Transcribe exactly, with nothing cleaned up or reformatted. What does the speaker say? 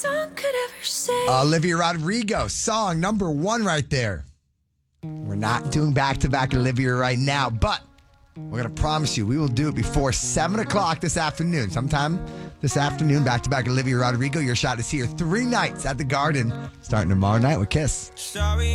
Song could ever say. Olivia Rodrigo, song number one right there. We're not doing back-to-back Olivia right now, but we're going to promise you we will do it before seven o'clock this afternoon. Sometime this afternoon, back-to-back Olivia Rodrigo. Your shot is here three nights at the Garden, starting tomorrow night with Kiss. Sorry.